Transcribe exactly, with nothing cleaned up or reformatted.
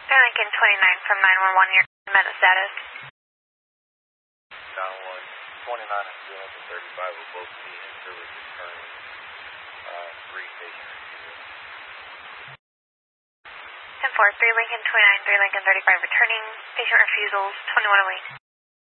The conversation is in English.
three Lincoln twenty-nine from nine one one, your meta status. nine one one, twenty-nine and three Lincoln thirty-five will both be in service returning uh, three patient refusals. ten four, three Lincoln twenty-nine, three Lincoln thirty-five returning patient refusals, twenty-one away.